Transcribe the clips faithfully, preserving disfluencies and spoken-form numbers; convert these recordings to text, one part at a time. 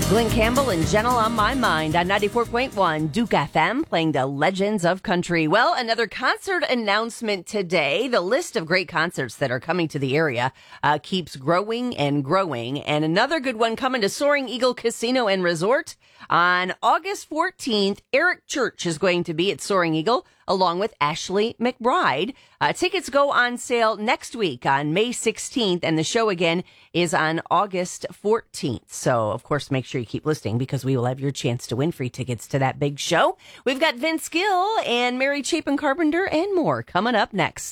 Glenn Campbell and Gentle on My Mind on ninety-four point one Duke F M, playing the legends of country. Well, another concert announcement today. The list of great concerts that are coming to the area uh, keeps growing and growing. And another good one coming to Soaring Eagle Casino and Resort on August fourteenth. Eric Church is going to be at Soaring Eagle along with Ashley McBride. Uh, tickets go on sale next week on May sixteenth, and the show again is on August fourteenth. So, of course, make sure you keep listening because we will have your chance to win free tickets to that big show. We've got Vince Gill and Mary Chapin Carpenter and more coming up next.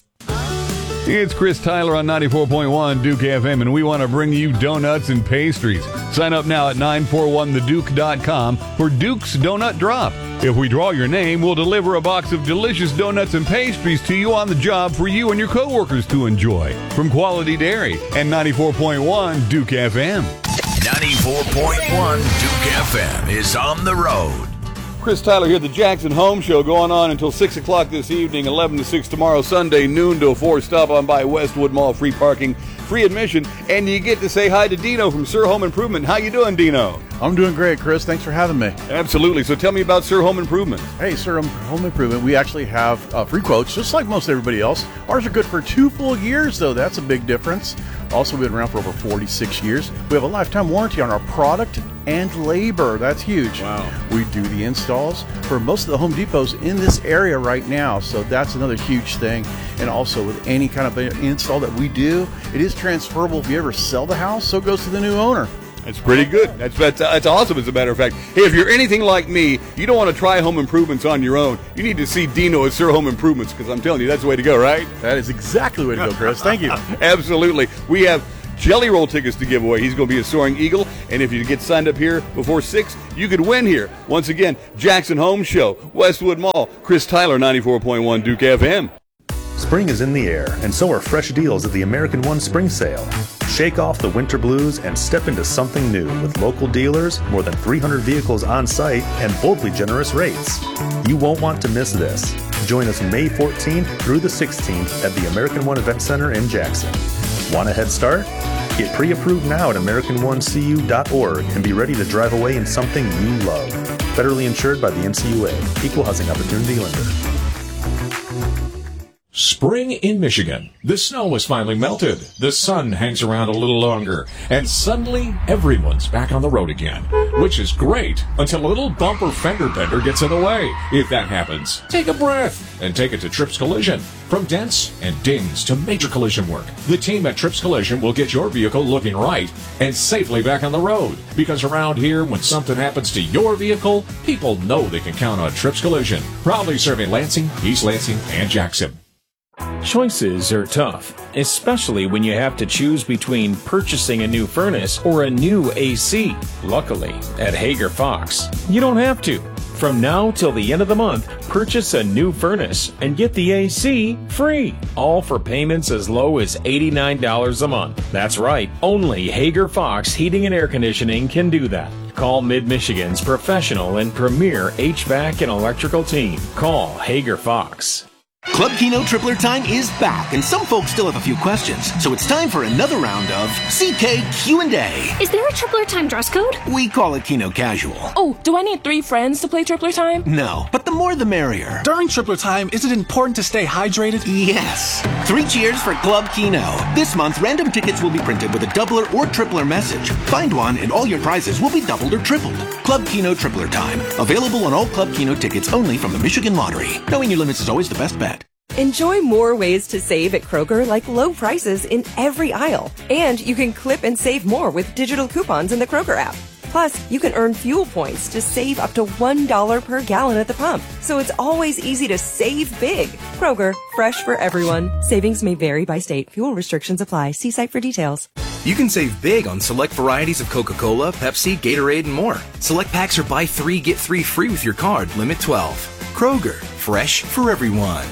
It's Chris Tyler on ninety-four point one Duke F M, and we want to bring you donuts and pastries. Sign up now at nine four one the duke dot com for Duke's Donut Drop. If we draw your name, we'll deliver a box of delicious donuts and pastries to you on the job for you and your coworkers to enjoy. From Quality Dairy and ninety-four point one Duke F M. ninety-four point one Duke F M is on the road. Chris Tyler here, the Jackson Home Show, going on until six o'clock this evening, eleven to six tomorrow, Sunday, noon to four. Stop on by Westwood Mall, free parking, free admission, and you get to say hi to Dino from Sir Home Improvement. How you doing, Dino? I'm doing great, Chris. Thanks for having me. Absolutely. So tell me about Sir Home Improvement. Hey, Sir Home Improvement, we actually have uh, free quotes, just like most everybody else. Ours are good for two full years, though. That's a big difference. Also, we've been around for over forty-six years. We have a lifetime warranty on our product and labor. That's huge. Wow. We do the installs for most of the Home Depots in this area right now, so that's another huge thing. And also, with any kind of install that we do, it is transferable. If you ever sell the house, so it goes to the new owner. That's pretty good. That's, that's that's awesome, as a matter of fact. Hey, if you're anything like me, you don't want to try home improvements on your own. You need to see Dino at Sir Home Improvements, because I'm telling you, that's the way to go, right? That is exactly the way to go, Chris. Thank you. Absolutely. We have Jelly Roll tickets to give away. He's going to be a Soaring Eagle, and if you get signed up here before six, you could win here. Once again, Jackson Home Show, Westwood Mall, Chris Tyler, ninety-four point one Duke F M. Spring is in the air, and so are fresh deals at the American One Spring Sale. Shake off the winter blues and step into something new with local dealers, more than three hundred vehicles on site, and boldly generous rates. You won't want to miss this. Join us May fourteenth through the sixteenth at the American One Event Center in Jackson. Want a head start? Get pre-approved now at american one c u dot org and be ready to drive away in something you love. Federally insured by the N C U A. Equal Housing Opportunity Lender. Spring in Michigan. The snow has finally melted. The sun hangs around a little longer. And suddenly, everyone's back on the road again. Which is great until a little bumper fender bender gets in the way. If that happens, take a breath and take it to Trips Collision. From dents and dings to major collision work, the team at Trips Collision will get your vehicle looking right and safely back on the road. Because around here, when something happens to your vehicle, people know they can count on Trips Collision. Proudly serving Lansing, East Lansing, and Jackson. Choices are tough, especially when you have to choose between purchasing a new furnace or a new A C. Luckily, at Hager Fox, you don't have to. From now till the end of the month, purchase a new furnace and get the A C free. All for payments as low as eighty-nine dollars a month. That's right, only Hager Fox Heating and Air Conditioning can do that. Call Mid-Michigan's professional and premier H V A C and electrical team. Call Hager Fox. Club Keno Tripler Time is back, and some folks still have a few questions, so it's time for another round of C K Q and A. Is there a Tripler Time dress code? We call it Keno Casual. Oh, do I need three friends to play Tripler Time? No, but the more the merrier. During Tripler Time, is it important to stay hydrated? Yes. Three cheers for Club Keno. This month, random tickets will be printed with a doubler or tripler message. Find one, and all your prizes will be doubled or tripled. Club Keno Tripler Time. Available on all Club Keno tickets only from the Michigan Lottery. Knowing your limits is always the best bet. Enjoy more ways to save at Kroger, like low prices in every aisle. And you can clip and save more with digital coupons in the Kroger app. Plus, you can earn fuel points to save up to one dollar per gallon at the pump. So it's always easy to save big. Kroger, fresh for everyone. Savings may vary by state. Fuel restrictions apply. See site for details. You can save big on select varieties of Coca-Cola, Pepsi, Gatorade, and more. Select packs are buy three, get three free with your card. Limit twelve. Kroger, fresh for everyone.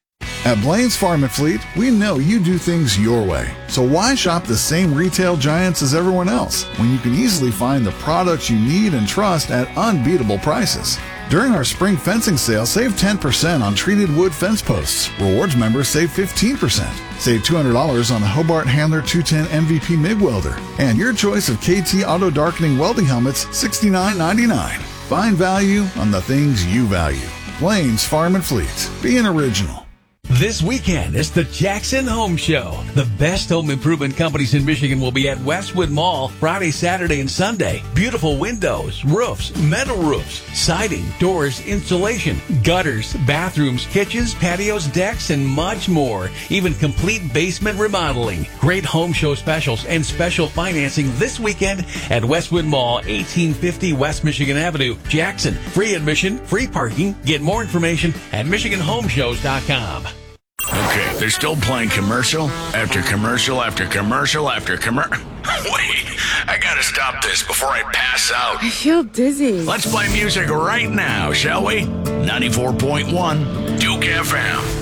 At Blaine's Farm and Fleet, we know you do things your way. So why shop the same retail giants as everyone else when you can easily find the products you need and trust at unbeatable prices? During our spring fencing sale, save ten percent on treated wood fence posts. Rewards members save fifteen percent. Save two hundred dollars on the Hobart Handler two ten M V P MIG welder. And your choice of K T auto darkening welding helmets, sixty-nine ninety-nine. Find value on the things you value. Blaines Farm and Fleet. Be an original. This weekend is the Jackson Home Show. The best home improvement companies in Michigan will be at Westwood Mall Friday, Saturday, and Sunday. Beautiful windows, roofs, metal roofs, siding, doors, insulation, gutters, bathrooms, kitchens, patios, decks, and much more. Even complete basement remodeling. Great home show specials and special financing this weekend at Westwood Mall, eighteen fifty West Michigan Avenue, Jackson. Free admission, free parking. Get more information at michigan home shows dot com. Okay, they're still playing commercial after commercial after commercial after commercial. Wait, I gotta stop this before I pass out. I feel dizzy. Let's play music right now, shall we? ninety-four point one Duke F M.